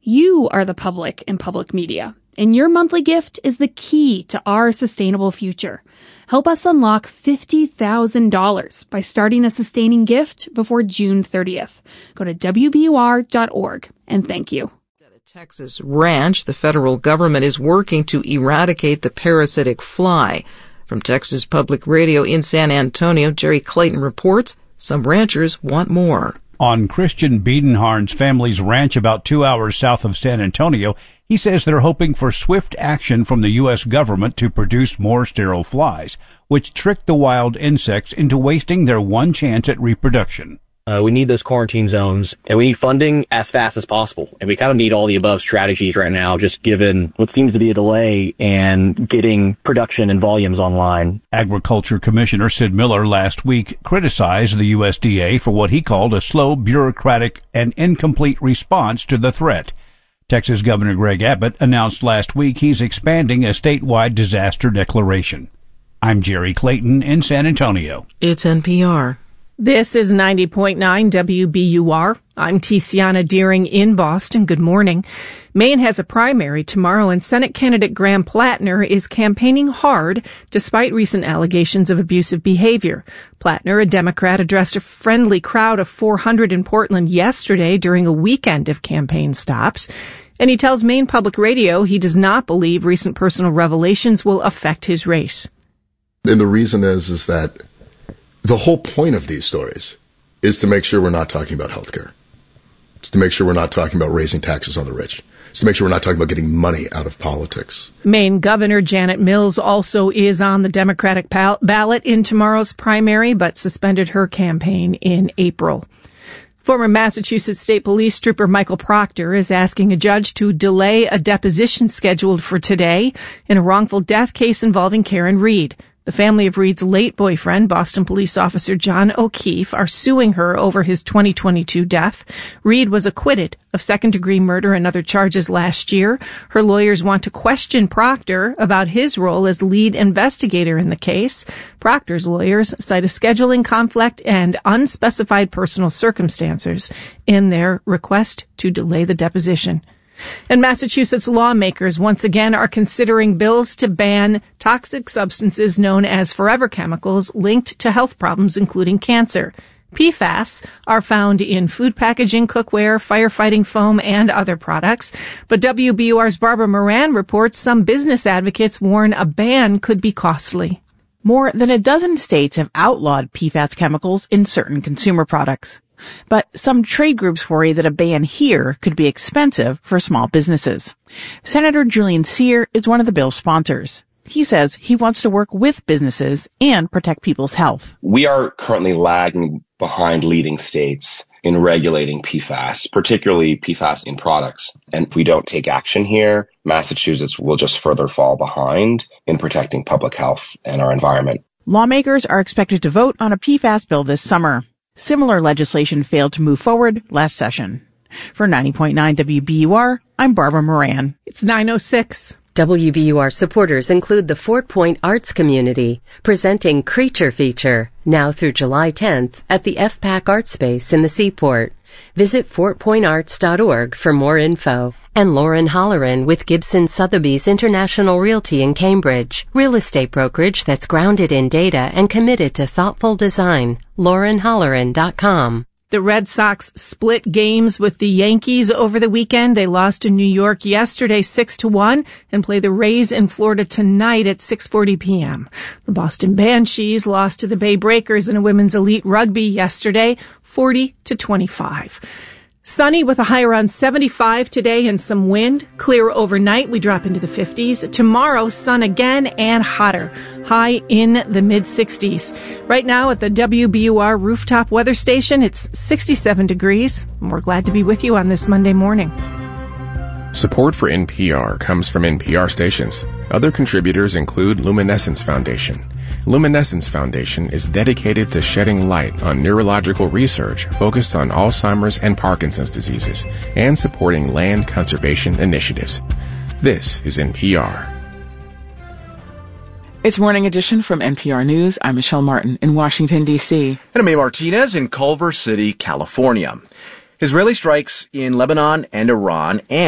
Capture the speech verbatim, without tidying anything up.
You are the public in public media, and your monthly gift is the key to our sustainable future. Help us unlock fifty thousand dollars by starting a sustaining gift before June thirtieth. Go to W B U R dot org, and thank you. At a Texas ranch, the federal government is working to eradicate the parasitic fly. From Texas Public Radio in San Antonio, Jerry Clayton reports some ranchers want more. On Christian Biedenharn's family's ranch about two hours south of San Antonio, he says they're hoping for swift action from the U S government to produce more sterile flies, which trick the wild insects into wasting their one chance at reproduction. Uh, we need those quarantine zones, and we need funding as fast as possible. And we kind of need all the above strategies right now, just given what seems to be a delay in getting production and volumes online. Agriculture Commissioner Sid Miller last week criticized the U S D A for what he called a slow, bureaucratic, and incomplete response to the threat. Texas Governor Greg Abbott announced last week he's expanding a statewide disaster declaration. I'm Jerry Clayton in San Antonio. It's N P R. This is ninety point nine W B U R. I'm Tiziana Deering in Boston. Good morning. Maine has a primary tomorrow, and Senate candidate Graham Plattner is campaigning hard despite recent allegations of abusive behavior. Plattner, a Democrat, addressed a friendly crowd of four hundred in Portland yesterday during a weekend of campaign stops. And he tells Maine Public Radio he does not believe recent personal revelations will affect his race. And the reason is, is that the whole point of these stories is to make sure we're not talking about healthcare. It's to make sure we're not talking about raising taxes on the rich. It's to make sure we're not talking about getting money out of politics. Maine Governor Janet Mills also is on the Democratic pal- ballot in tomorrow's primary, but suspended her campaign in April. Former Massachusetts State Police Trooper Michael Proctor is asking a judge to delay a deposition scheduled for today in a wrongful death case involving Karen Reed. The family of Reed's late boyfriend, Boston police officer John O'Keefe, are suing her over his twenty twenty-two death. Reed was acquitted of second-degree murder and other charges last year. Her lawyers want to question Proctor about his role as lead investigator in the case. Proctor's lawyers cite a scheduling conflict and unspecified personal circumstances in their request to delay the deposition. And Massachusetts lawmakers once again are considering bills to ban toxic substances known as forever chemicals linked to health problems, including cancer. P FAS are found in food packaging, cookware, firefighting foam, and other products. But W B U R's Barbara Moran reports some business advocates warn a ban could be costly. More than a dozen states have outlawed P FAS chemicals in certain consumer products. But some trade groups worry that a ban here could be expensive for small businesses. Senator Julian Cyr is one of the bill's sponsors. He says he wants to work with businesses and protect people's health. We are currently lagging behind leading states in regulating P FAS, particularly P FAS in products. And if we don't take action here, Massachusetts will just further fall behind in protecting public health and our environment. Lawmakers are expected to vote on a P FAS bill this summer. Similar legislation failed to move forward last session. For ninety point nine W B U R, I'm Barbara Moran. It's nine oh six. W B U R supporters include the Fort Point Arts Community, presenting Creature Feature, now through July tenth at the F PAC Art Space in the Seaport. Visit fort point arts dot org for more info. And Lauren Holleran with Gibson Sotheby's International Realty in Cambridge, real estate brokerage that's grounded in data and committed to thoughtful design. lauren holleran dot com. The Red Sox split games with the Yankees over the weekend. They lost to New York yesterday six to one and play the Rays in Florida tonight at six forty p.m. The Boston Banshees lost to the Bay Breakers in a women's elite rugby yesterday forty to twenty-five. Sunny with a high around seventy-five today and some wind. Clear overnight. We drop into the fifties. Tomorrow, sun again and hotter. High in the mid-sixties. Right now at the W B U R rooftop weather station, it's sixty-seven degrees. And we're glad to be with you on this Monday morning. Support for N P R comes from N P R stations. Other contributors include Luminescence Foundation. Luminescence Foundation is dedicated to shedding light on neurological research focused on Alzheimer's and Parkinson's diseases and supporting land conservation initiatives. This is N P R. It's Morning Edition from N P R News. I'm Michelle Martin in Washington, D C. And I'm A. Martinez in Culver City, California. Israeli strikes in Lebanon and Iran and